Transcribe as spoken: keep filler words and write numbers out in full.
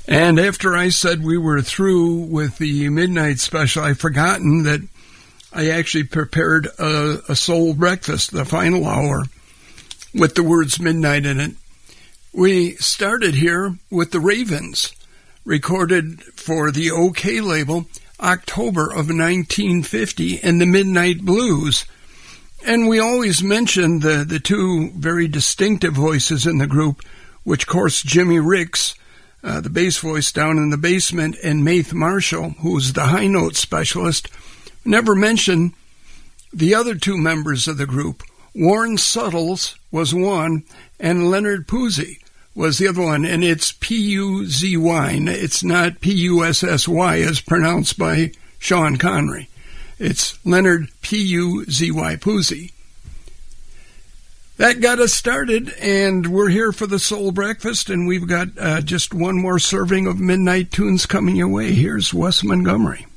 And after I said we were through with the midnight special, I'd forgotten that I actually prepared a, a soul breakfast, the final hour, with the words midnight in it. We started here with the Ravens, recorded for the OK label, October of nineteen fifty, and the Midnight Blues. And we always mention the, the two very distinctive voices in the group, which, of course, Jimmy Ricks, uh, the bass voice down in the basement, and Maith Marshall, who's the high note specialist. Never mention the other two members of the group. Warren Suttles was one, and Leonard Pusey was the other one, and it's P U Z Y. It's not P U S S Y as pronounced by Sean Connery. It's Leonard P U Z Y Pusey. That got us started, and we're here for the Soul Breakfast, and we've got uh, just one more serving of midnight tunes coming your way. Here's Wes Montgomery.